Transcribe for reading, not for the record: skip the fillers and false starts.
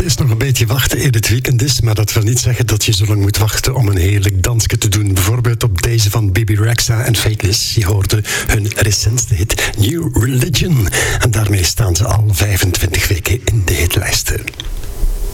is nog een beetje wachten eer het weekend is, maar dat wil niet zeggen dat je zo lang moet wachten om een heerlijk dansje te doen. Bijvoorbeeld op deze van Bibi Rexha en Faithless. Je hoorde hun recentste hit New Religion. En daarmee staan ze al 25 weken in de hitlijsten.